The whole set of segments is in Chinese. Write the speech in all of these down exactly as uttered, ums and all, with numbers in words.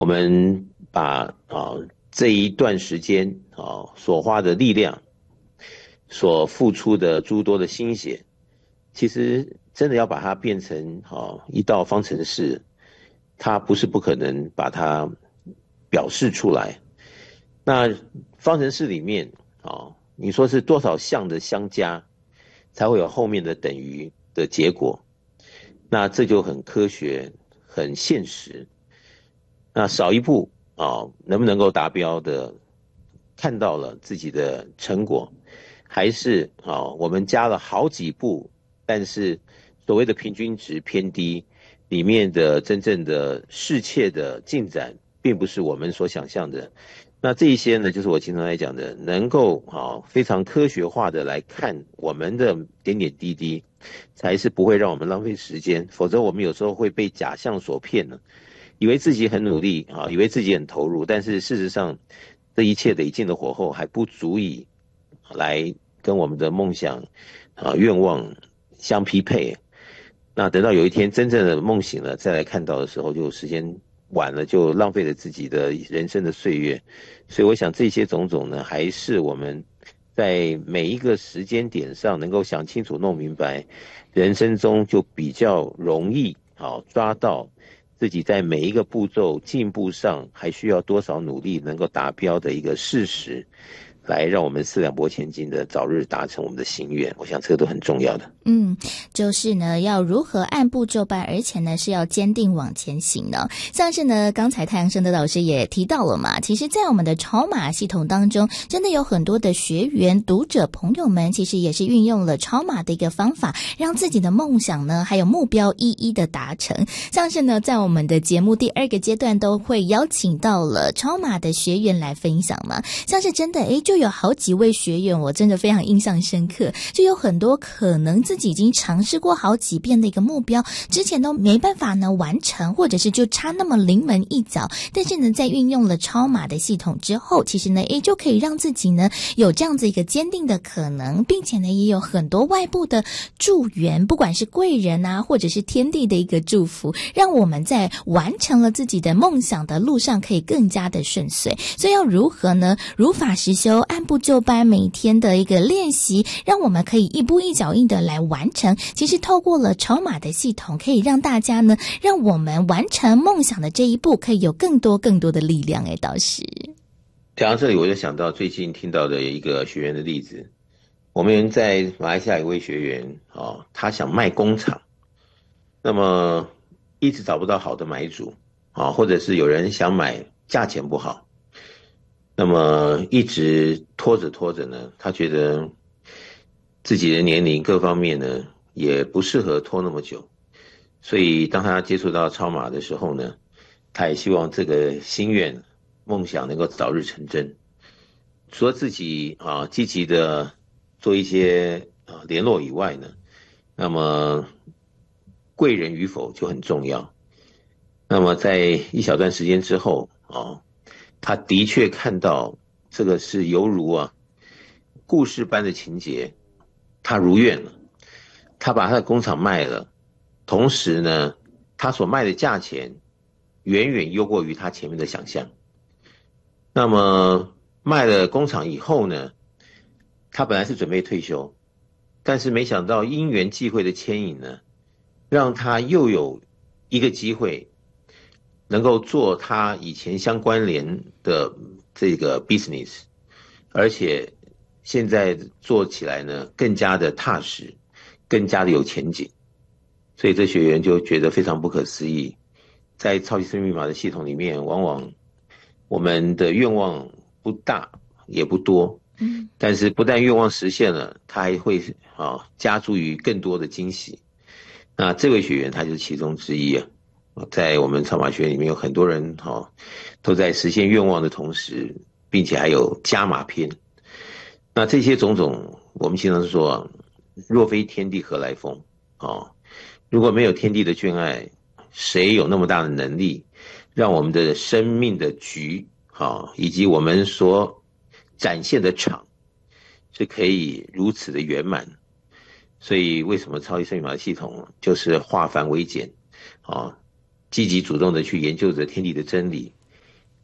我们把啊这一段时间啊所花的力量，所付出的诸多的心血，其实真的要把它变成啊一道方程式，它不是不可能把它表示出来。那方程式里面啊，你说是多少项的相加，才会有后面的等于的结果？那这就很科学、很现实。那少一步啊，能不能够达标的，看到了自己的成果，还是啊，我们加了好几步，但是所谓的平均值偏低，里面的真正的适切的进展，并不是我们所想象的。那这一些呢，就是我经常来讲的，能够啊非常科学化的来看我们的点点滴滴，才是不会让我们浪费时间。否则我们有时候会被假象所骗呢，以为自己很努力啊，以为自己很投入，但是事实上，这一切累进的火候还不足以来跟我们的梦想啊愿望相匹配。那等到有一天真正的梦醒了，再来看到的时候，就时间晚了，就浪费了自己的人生的岁月。所以我想这些种种呢，还是我们在每一个时间点上能够想清楚、弄明白，人生中就比较容易好抓到自己在每一个步骤进步上还需要多少努力能够达标的一个事实，来让我们四两拨千斤的早日达成我们的心愿。我想这个都很重要的。 嗯，就是呢，要如何按部就班，而且呢是要坚定往前行呢。像是呢，刚才太阳升的老师也提到了嘛，其实在我们的超码系统当中，真的有很多的学员、读者朋友们，其实也是运用了超码的一个方法，让自己的梦想呢，还有目标一一的达成。像是呢，在我们的节目第二个阶段，都会邀请到了超码的学员来分享嘛。像是真的，诶，就有好几位学员，我真的非常印象深刻，就有很多可能自己已经尝试过好几遍的一个目标，之前都没办法呢完成，或者是就差那么临门一脚，但是呢在运用了超码的系统之后，其实呢诶就可以让自己呢有这样子一个坚定的可能，并且呢也有很多外部的助缘，不管是贵人啊或者是天地的一个祝福，让我们在完成了自己的梦想的路上可以更加的顺遂。所以要如何呢如法实修，按部就班，每天的一个练习，让我们可以一步一脚印的来完成。其实透过了筹码的系统，可以让大家呢，让我们完成梦想的这一步，可以有更多更多的力量。哎，倒是讲到这里，我就想到最近听到的一个学员的例子。我们在马来西亚有位学员哦，他想卖工厂，那么一直找不到好的买主啊，或者是有人想买，价钱不好，那么一直拖着拖着呢，他觉得自己的年龄各方面呢也不适合拖那么久，所以当他接触到超码的时候呢，他也希望这个心愿梦想能够早日成真。除了自己啊积极的做一些啊联络以外呢，那么贵人与否就很重要。那么在一小段时间之后啊，他的确看到这个是犹如啊故事般的情节，他如愿了，他把他的工厂卖了，同时呢，他所卖的价钱远远优过于他前面的想象。那么卖了工厂以后呢，他本来是准备退休，但是没想到因缘际会的牵引呢，让他又有一个机会能够做他以前相关联的这个 business， 而且现在做起来呢更加的踏实，更加的有前景。所以这学员就觉得非常不可思议，在超级生命密码的系统里面，往往我们的愿望不大也不多，嗯，但是不但愿望实现了，他还会啊加诸于更多的惊喜。那这位学员他就是其中之一啊。在我们超码学院里面有很多人哈，都在实现愿望的同时，并且还有加码篇。那这些种种，我们经常说，若非天地何来风啊？如果没有天地的眷爱，谁有那么大的能力，让我们的生命的局啊，以及我们所展现的场，是可以如此的圆满？所以，为什么超级生命密码系统就是化繁为简啊？积极主动的去研究着天地的真理，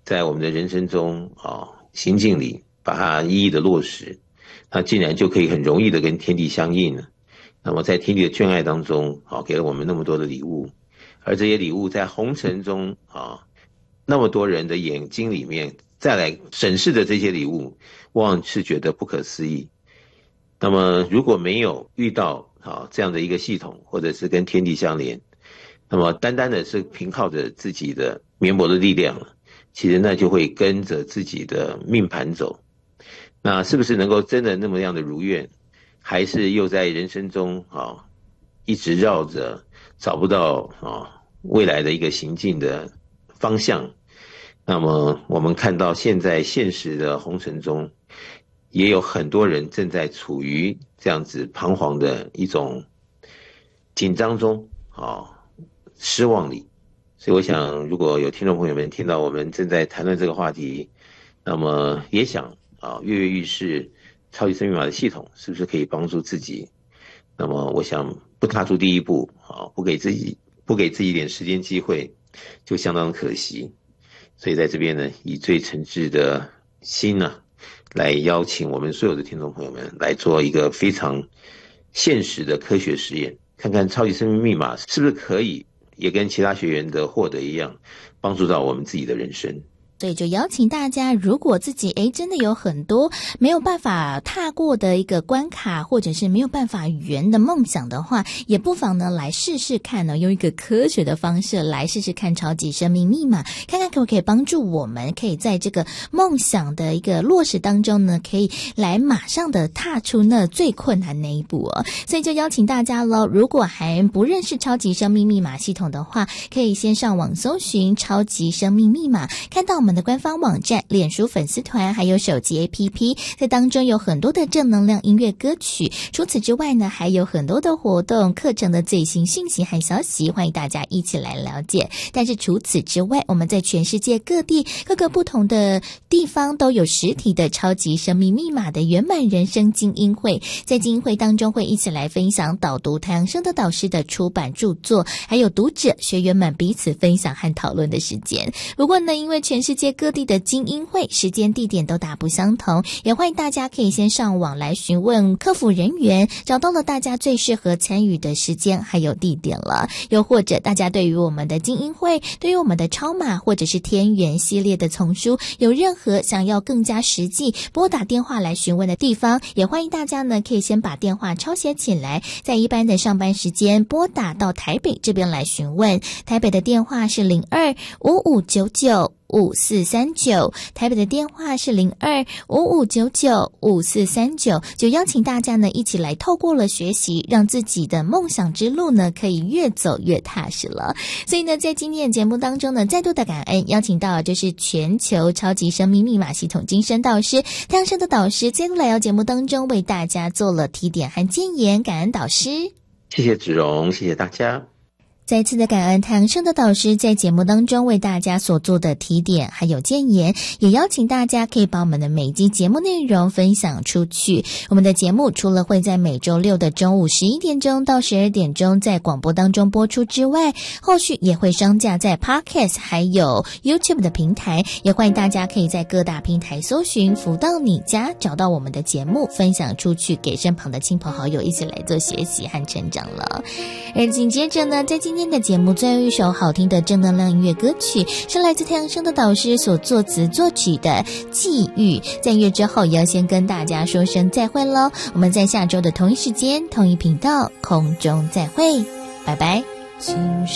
在我们的人生中啊行径里把它一一的落实，那竟然就可以很容易的跟天地相应了。那么在天地的眷爱当中啊，给了我们那么多的礼物，而这些礼物在红尘中啊，那么多人的眼睛里面再来审视的这些礼物，往往是觉得不可思议。那么如果没有遇到啊这样的一个系统，或者是跟天地相连，那么单单的是凭靠着自己的绵薄的力量了，其实那就会跟着自己的命盘走。那是不是能够真的那么样的如愿，还是又在人生中啊一直绕着找不到啊未来的一个行进的方向？那么我们看到现在现实的红尘中，也有很多人正在处于这样子彷徨的一种紧张中啊失望里。所以我想如果有听众朋友们听到我们正在谈论这个话题，那么也想啊跃跃欲试超级生命密码的系统是不是可以帮助自己，那么我想不踏出第一步啊，不给自己不给自己一点时间机会，就相当可惜。所以在这边呢，以最诚挚的心呢、啊，来邀请我们所有的听众朋友们来做一个非常现实的科学实验，看看超级生命密码是不是可以也跟其他学员的获得一样，帮助到我们自己的人生。 所以就邀请大家，如果自己诶真的有很多没有办法踏过的一个关卡，或者是没有办法圆的梦想的话，也不妨呢来试试看呢，用一个科学的方式来试试看超级生命密码，看看可不可以帮助我们可以在这个梦想的一个落实当中呢，可以来马上的踏出那最困难那一步哦。所以就邀请大家咯，如果还不认识超级生命密码系统的话，可以先上网搜寻超级生命密码，看到我们的官方网站、脸书粉丝团还有手机 A P P， 在当中有很多的正能量音乐歌曲。除此之外呢，还有很多的活动、课程的最新讯息和消息，欢迎大家一起来了解。但是除此之外，我们在全世界各地各个不同的地方都有实体的超级生命密码的圆满人生精英会，在精英会当中会一起来分享导读太阳升的导师的出版著作，还有读者学员们彼此分享和讨论的时间。不过呢，因为全世界各地的精英会时间地点都大不相同，也欢迎大家可以先上网来询问客服人员，找到了大家最适合参与的时间还有地点了。又或者大家对于我们的精英会，对于我们的超码或者是天元系列的丛书有任何想要更加实际拨打电话来询问的地方，也欢迎大家呢可以先把电话抄写起来，在一般的上班时间拨打到台北这边来询问。台北的电话是零二五五九九五四三九，台北的电话是零二五五九九五四三九，就邀请大家呢一起来透过了学习，让自己的梦想之路呢可以越走越踏实了。所以呢，在今天的节目当中呢，再度的感恩邀请到就是全球超级生命密码系统精神导师太阳升的导师，再度来到节目当中为大家做了提点和建言，感恩导师。 谢谢子荣，谢谢大家。 再次的感恩太阳升的导师在节目当中为大家所做的提点还有建言，也邀请大家可以把我们的每一集节目内容分享出去。我们的节目除了会在每周六的中午十一点钟到十二点钟在广播当中播出之外，后续也会上架在 Podcast 还有 YouTube 的平台，也欢迎大家可以在各大平台搜寻福到你家，找到我们的节目分享出去，给身旁的亲朋好友一起来做学习和成长了。而紧接着呢，在今天的节目最后一首好听的正能量音乐歌曲是来自太阳升的导师所作词作曲的际遇。在乐之后也要先跟大家说声再会咯，我们在下周的同一时间同一频道空中再会，拜拜。